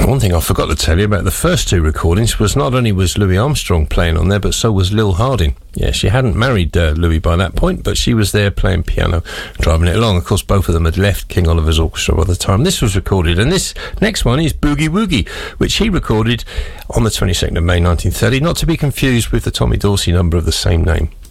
One thing I forgot to tell you about the first two recordings was not only was Louis Armstrong playing on there, but so was Lil Harding. Yeah, she hadn't married Louis by that point, but she was there playing piano, driving it along. Of course, both of them had left King Oliver's Orchestra by the time this was recorded. And this next one is Boogie Woogie, which he recorded on the 22nd of May 1930, not to be confused with the Tommy Dorsey number of the same name.